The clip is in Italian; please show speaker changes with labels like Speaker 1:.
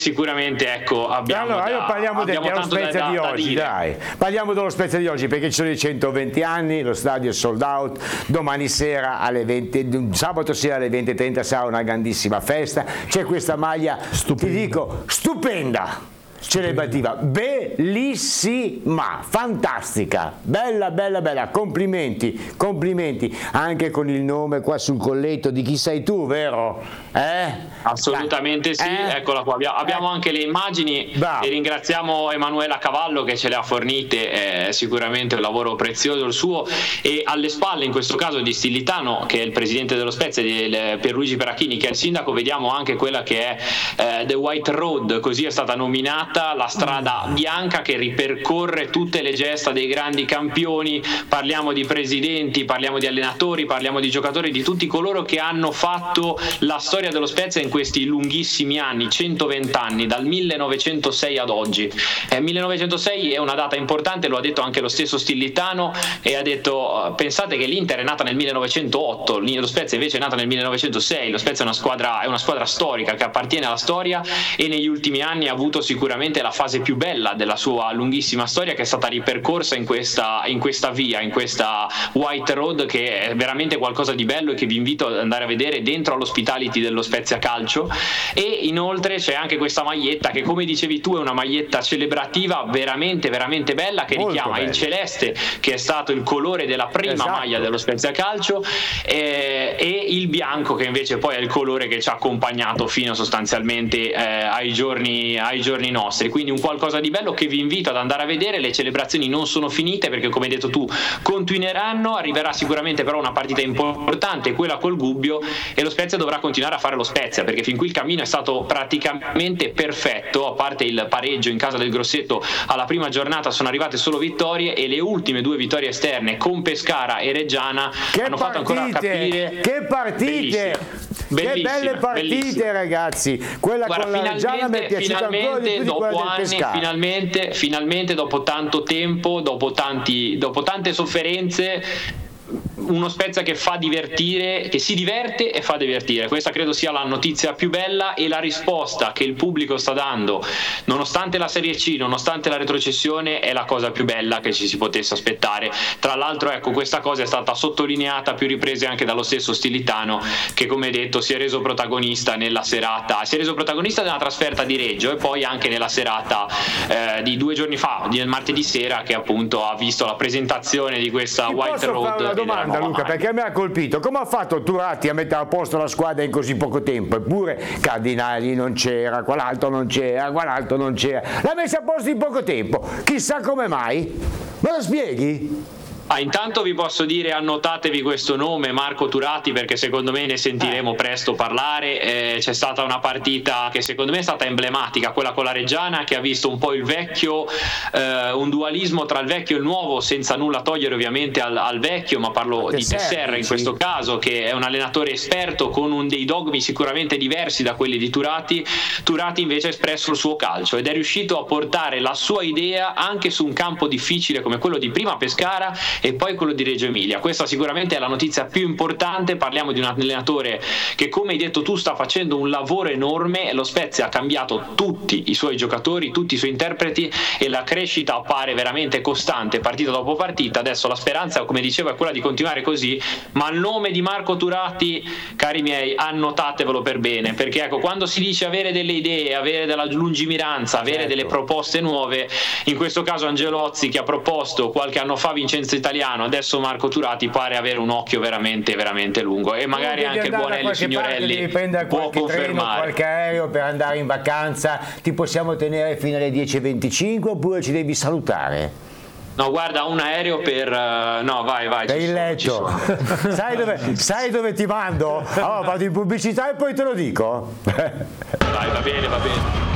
Speaker 1: sicuramente ecco abbiamo
Speaker 2: allora parliamo dello Spezia di oggi, dai, parliamo dello Spezia di oggi, perché ci sono i 120 anni, lo stadio è sold out, domani sera alle 20, sabato sera alle 20:30 sarà una grandissima festa, c'è questa maglia, ti dico, stupenda, celebrativa, bellissima, fantastica, bella, complimenti anche con il nome qua sul colletto di chi sei tu, vero?
Speaker 1: Assolutamente sì, eccola qua, abbiamo anche le immagini. Bravo. E ringraziamo Emanuela Cavallo che ce le ha fornite, è sicuramente un lavoro prezioso il suo, e alle spalle in questo caso di Stillitano, che è il presidente dello Spezia, di Pierluigi Perachini, che è il sindaco, vediamo anche quella che è The White Road, così è stata nominata, la strada bianca che ripercorre tutte le gesta dei grandi campioni. Parliamo di presidenti, parliamo di allenatori, parliamo di giocatori, di tutti coloro che hanno fatto la storia dello Spezia in questi lunghissimi anni, 120 anni, dal 1906 ad oggi. 1906 è una data importante, lo ha detto anche lo stesso Stillitano, e ha detto pensate che l'Inter è nata nel 1908, lo Spezia invece è nata nel 1906. Lo Spezia è una squadra storica che appartiene alla storia, e negli ultimi anni ha avuto sicuramente la fase più bella della sua lunghissima storia, che è stata ripercorsa in questa via, in questa White Road, che è veramente qualcosa di bello e che vi invito ad andare a vedere dentro all'Hospitality dello Spezia Calcio. E inoltre c'è anche questa maglietta che, come dicevi tu, è una maglietta celebrativa veramente bella, che richiama il celeste, che è stato il colore della prima maglia dello Spezia Calcio, e il bianco, che invece poi è il colore che ci ha accompagnato fino sostanzialmente ai giorni nostri. Quindi un qualcosa di bello che vi invito ad andare a vedere. Le celebrazioni non sono finite, perché come hai detto tu continueranno, arriverà sicuramente però una partita importante, quella col Gubbio, e lo Spezia dovrà continuare a fare lo Spezia, perché fin qui il cammino è stato praticamente perfetto, a parte il pareggio in casa del Grosseto alla prima giornata sono arrivate solo vittorie, e le ultime 2 vittorie esterne con Pescara e Reggiana hanno fatto ancora capire
Speaker 2: che partite, che belle partite, bellissime. Ragazzi, quella con la Reggiana mi è piaciuta ancora di più di quella del Pescara.
Speaker 1: Finalmente dopo tanto tempo, dopo tante sofferenze, uno Spezia che fa divertire, che si diverte e fa divertire. Questa credo sia la notizia più bella, e la risposta che il pubblico sta dando, nonostante la Serie C, nonostante la retrocessione, è la cosa più bella che ci si potesse aspettare. Tra l'altro, ecco, questa cosa è stata sottolineata a più riprese anche dallo stesso Stillitano, che come detto si è reso protagonista nella trasferta di Reggio, e poi anche nella serata di 2 giorni fa, del martedì sera, che appunto ha visto la presentazione di questa White Road.
Speaker 2: Domanda, Luca, perché mi ha colpito come ha fatto Turati a mettere a posto la squadra in così poco tempo, eppure Cardinali non c'era, quell'altro non c'era, l'ha messa a posto in poco tempo, chissà come mai, me lo spieghi?
Speaker 1: Intanto vi posso dire, annotatevi questo nome, Marco Turati, perché secondo me ne sentiremo presto parlare. C'è stata una partita che secondo me è stata emblematica, quella con la Reggiana, che ha visto un po' il vecchio, un dualismo tra il vecchio e il nuovo, senza nulla togliere ovviamente al vecchio, ma parlo di Tesserra in questo caso, che è un allenatore esperto con dei dogmi sicuramente diversi da quelli di Turati. Turati invece ha espresso il suo calcio ed è riuscito a portare la sua idea anche su un campo difficile come quello di prima Pescara e poi quello di Reggio Emilia. Questa sicuramente è la notizia più importante. Parliamo di un allenatore che, come hai detto tu, sta facendo un lavoro enorme. Lo Spezia ha cambiato tutti i suoi giocatori, tutti i suoi interpreti, e la crescita appare veramente costante partita dopo partita. Adesso la speranza, come dicevo, è quella di continuare così, ma il nome di Marco Turati, cari miei, annotatevelo per bene, perché ecco, quando si dice avere delle idee, avere della lungimiranza, avere delle proposte nuove, in questo caso Angelozzi, che ha proposto qualche anno fa Vincenzo Italiano, adesso Marco Turati pare avere un occhio veramente lungo, e magari anche il buon Elio Signorelli può confermare.
Speaker 2: Qualche aereo per andare in vacanza, ti possiamo tenere fino alle 10:25 oppure ci devi salutare?
Speaker 1: No, guarda, un aereo per... no, vai.
Speaker 2: Per il letto. Sai dove ti mando? Allora vado in pubblicità e poi te lo dico.
Speaker 1: Vai, va bene.